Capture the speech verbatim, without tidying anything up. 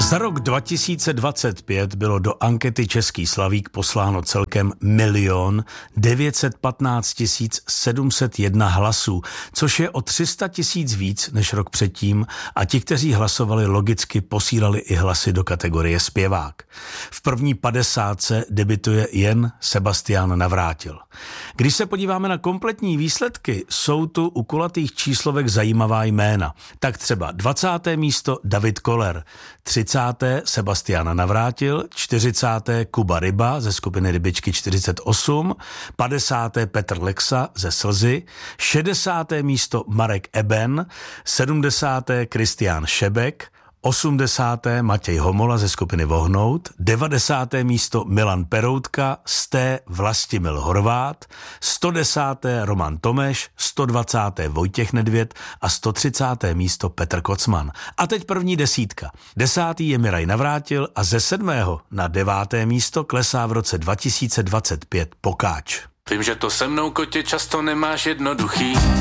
Za rok dva tisíce dvacet pět bylo do ankety Český Slavík posláno celkem milion devět set patnáct tisíc sedm set jedna hlasů, což je o tři sta tisíc víc než rok předtím a ti, kteří hlasovali, logicky posílali i hlasy do kategorie zpěvák. V první padesátce debituje jen Sebastián Navrátil. Když se podíváme na kompletní výsledky, jsou tu u kulatých číslovek zajímavá jména. Tak třeba dvacáté místo David Koller, třicáté Sebastián Navrátil, čtyřicáté Kuba Ryba ze skupiny Rybičky čtyřicet osm, padesáté Petr Lexa ze Slzy, šedesáté místo Marek Eben, sedmdesáté Kristián Šebek, osmdesáté Matěj Homola ze skupiny Vohnout, devadesáté místo Milan Peroutka, sté Vlastimil Horvát, sto desáté Roman Tomeš, sto dvacáté Vojtěch Nedvěd a sto třicáté místo Petr Kocman. A teď první desítka. Desátý je Miraj Navrátil a ze sedmého na deváté místo klesá v roce dva tisíce dvacet pět Pokáč. Vím, že to se mnou, kotě, často nemáš jednoduchý.